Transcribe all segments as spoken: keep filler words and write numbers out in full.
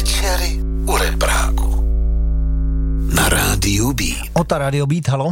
Večery u Rebráku. Na rádiu Beat. Ota Radio Beat, halo?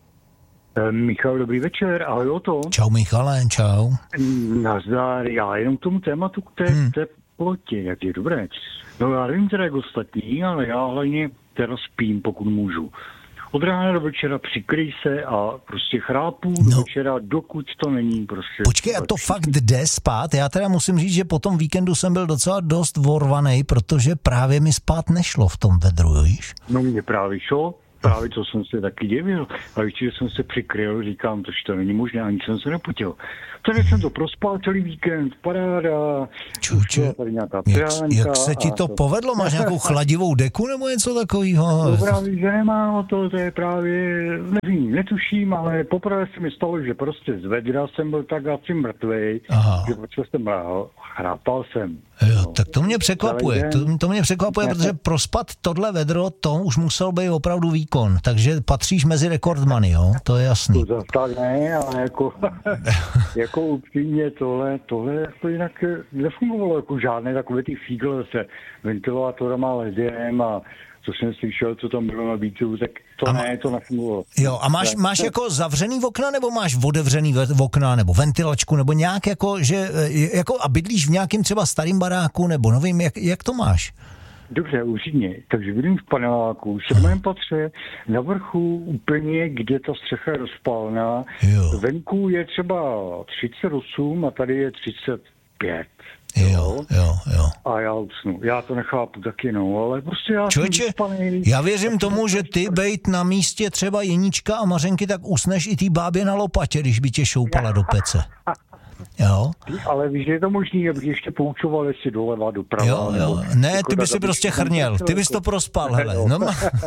Michal, dobrý večer, ahoj Oto. Čau Michale, čau. Nazdar, já jenom k tomu tématu, k té hmm. teplotě, jak je dobré. No já nevím teda jak ostatní, ale já hlavně teda spím, pokud můžu. Od rána do večera přikryj se a prostě chrápu do no. večera, dokud to není prostě. Počkej, a to fakt jde spát? Já teda musím říct, že po tom víkendu jsem byl docela dost vorvanej, protože právě mi spát nešlo v tom vedru, víš? No mě právě šlo. Právě to jsem se taky divil. A ještě jsem se přikryl, říkám, to, že to není možné, ani jsem se nepotil. Tady jsem to prospal celý víkend, paráda. Čuče, jak, jak se ti to, to povedlo? Máš nějakou chladivou deku nebo něco takového? No právě, že nemám to, to je právě, nevím, netuším, ale poprvé se mi stalo, že prostě z vedra jsem byl tak asi mrtvej, Aha. že protože jsem mrál, chrápal jsem. Jo, no. Tak to mě překvapuje, to, to mě překvapuje, protože prospat tohle vedro, to už musel být opravdu výkon, takže patříš mezi rekordmany, jo, to je jasný. To tak ne, ale jako, jako upřímně tohle, tohle jako jinak nefungovalo, jako žádné takové ty fígle se ventilátorama, ledem a co jsem slyšel, co tam bylo na beatu, tak to a ne, to nefungovalo. Jo, a máš, máš jako zavřený okna, nebo máš otevřený okna, nebo ventilačku, nebo nějak jako, že, jako a bydlíš v nějakým třeba starým baráku, nebo novým, jak, jak to máš? Dobře, určitě. Takže bydlím v paneláku, v sedmém patře, na vrchu úplně, kde ta střecha je rozpálná. Jo. Venku je třeba třicet osm a tady je třicet pět. Jo, jo, jo. A já usnu. Já to nechápu taky, no, ale prostě já Člověče, jsem vyspanej. Já věřím tomu, že ty bejt na místě třeba Jeníčka a Mařenky, tak usneš i tý bábě na lopatě, když by tě šoupala do pece. Jo. Ale víš, že je to možný, abych ještě poučoval, jestli doleva, doprava. Jo, jo. Ne, ty bys si prostě chrněl. Ty bys to prospal, hele. No,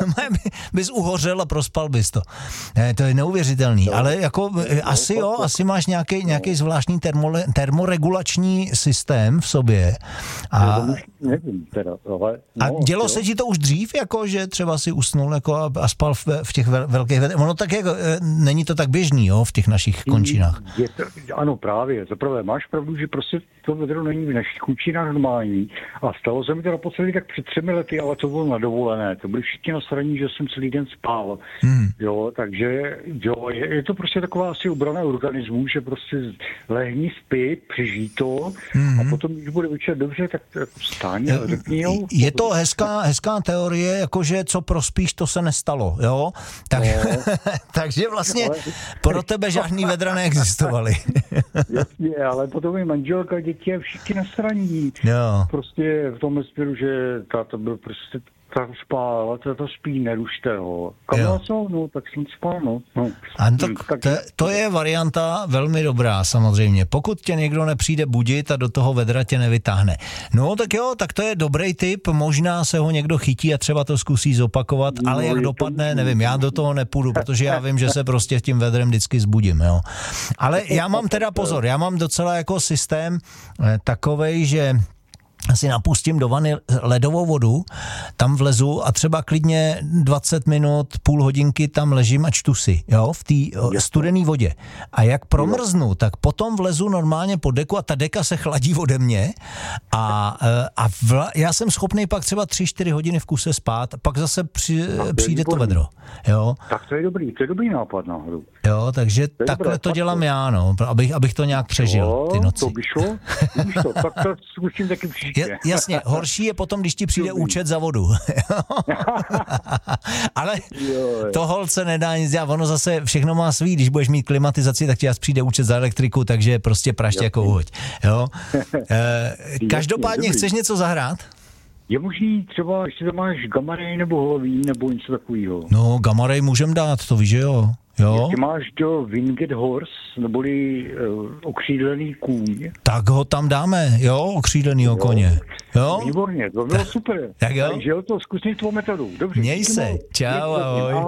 bys uhořel a prospal bys to. Ne, to je neuvěřitelný. No, ale jako no, asi jo, no, asi máš nějaký, nějaký zvláštní termole, termoregulační systém v sobě. A, no, nevím teda, ale, no, a dělo jo. se ti to už dřív, jako, že třeba si usnul jako a, a spal v, v těch vel, velkých vedrech? Ono tak jako, není to tak běžný, jo, v těch našich končinách. Je to, ano, právě. Zaprvé máš pravdu, že prostě to vedro není v našich končinách normální. A stalo se mi to naposledy tak před třemi lety, ale to bylo na dovolené. To byli všichni nasraní, že jsem celý den spal. Hmm. Jo, takže jo, je, je to prostě taková asi obrana organismu, že prostě lehni, spí, přežij to hmm. a potom, když bude večer dobře, tak vstáň a řekni, jo. Je to hezká, hezká teorie, jakože co prospíš, to se nestalo, jo? Tak, no. Takže vlastně ale... pro tebe žádný vedra neexistovaly. Jasně, ale potom je manželka, děti a všichni nasraní. Jo. Prostě v tom směru, že táta byl prostě tak spál, a to spí, nerušte ho. Kam co? No, tak jsem spál, no. no. A to, to, to je varianta velmi dobrá, samozřejmě. Pokud tě někdo nepřijde budit a do toho vedra tě nevytáhne. No, tak jo, tak to je dobrý tip, možná se ho někdo chytí a třeba to zkusí zopakovat, no, ale jak dopadne, nevím, já do toho nepůjdu, protože já vím, že se prostě s tím vedrem vždycky zbudím, jo. Ale já mám teda pozor, já mám docela jako systém eh, takovej, že si napustím do vany ledovou vodu, tam vlezu a třeba klidně dvacet minut, půl hodinky tam ležím a čtu si, jo, v té studené vodě. A jak promrznu, tak potom vlezu normálně pod deku a ta deka se chladí ode mě a, a vla, já jsem schopný pak třeba tři čtyři hodiny v kuse spát, pak zase při, přijde to vedro. Jo. Tak to je dobrý, to je dobrý nápad náhodou. Jo, takže to takhle dobré, to dělám to. já, no, abych, abych to nějak přežil, jo, ty noci. To by šlo, víš to, tak to zkusím taky příště. Je, jasně, horší je potom, když ti přijde účet za vodu. Ale to holce nedá nic dělat, ono zase všechno má svý, když budeš mít klimatizaci, tak ti jas přijde účet za elektriku, takže prostě praště jako uhoď. Jo? E, každopádně jasně, chceš něco zahrát? Je možný třeba, jestli to máš Gamarej nebo Holovín nebo něco takového. No, Gamarej můžem dát, to víš, že jo. Jo. Jestli máš do Winged Horse, neboli uh, okřídlený kůň. Tak ho tam dáme, jo, okřídlenýho koně. Jo? Výborně, to bylo super. Tak jo. Takže jo, to zkusím tvou metodu. Dobře. Měj se, čau, ahoj.